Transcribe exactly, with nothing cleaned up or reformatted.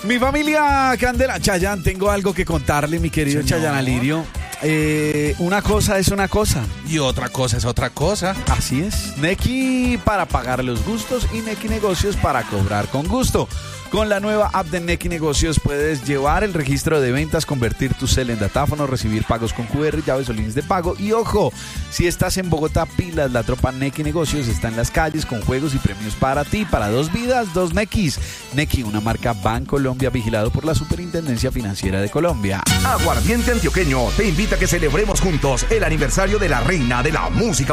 Mi familia Candela, Chayanne, tengo algo que contarle, mi querido Chayanne Alirio. Eh, una cosa es una cosa. Y otra cosa es otra cosa. Así es. Nequi para pagar los gustos y Nequi Negocios para cobrar con gusto. Con la nueva app de Nequi Negocios puedes llevar el registro de ventas, convertir tu cel en datáfono, recibir pagos con cu erre, llaves o links de pago. Y ojo, si estás en Bogotá, pilas, la tropa Nequi Negocios está en las calles con juegos y premios para ti, para dos vidas, dos Nequis. Nequi, una marca Bancolombia, vigilado por la Superintendencia Financiera de Colombia. Aguardiente Antioqueño te invita a que celebremos juntos el aniversario de la reina de la música